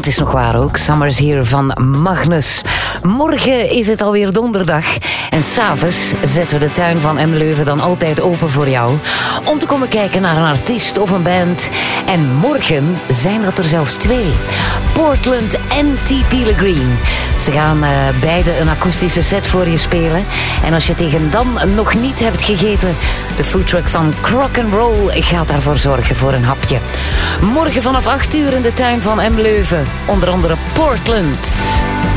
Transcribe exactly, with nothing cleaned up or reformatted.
is nog waar ook. Summer's Here van Magnus. Morgen is het alweer donderdag. En s'avonds zetten we de tuin van M. Leuven dan altijd open voor jou. Om te komen kijken naar een artiest of een band. En morgen zijn dat er zelfs twee. Portland en T. Pilgrim. Ze gaan uh, beide een akoestische set voor je spelen. En als je tegen dan nog niet hebt gegeten, de foodtruck van Crock'n'Roll gaat daarvoor zorgen voor een hapje. Morgen vanaf acht uur in de tuin van M. Leuven. Onder andere Portland.